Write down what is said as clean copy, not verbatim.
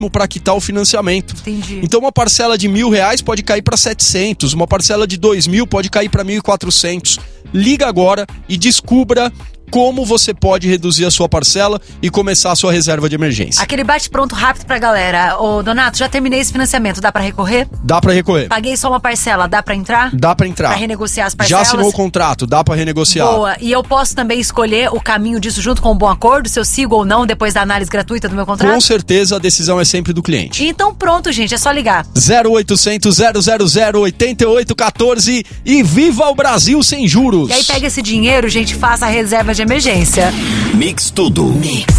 para quitar o financiamento. Entendi. Então uma parcela de R$1.000 pode cair para 700, uma parcela de 2.000 pode cair para 1.400. Liga agora e descubra como você pode reduzir a sua parcela e começar a sua reserva de emergência. Aquele bate-pronto rápido pra galera. Ô, Donato, já terminei esse financiamento, dá pra recorrer? Dá para recorrer. Paguei só uma parcela, dá pra entrar? Dá para entrar. Pra renegociar as Já parcelas? assinou o contrato, dá para renegociar. Boa. E eu posso também escolher o caminho disso junto com um bom acordo, se eu sigo ou não depois da análise gratuita do meu contrato? Com certeza a decisão é sempre do cliente. Então pronto, gente, é só ligar. 0800 000 8814 e viva o Brasil sem juros. E aí pega esse dinheiro, gente, faça a reserva de emergência. Mix Tudo. Mix.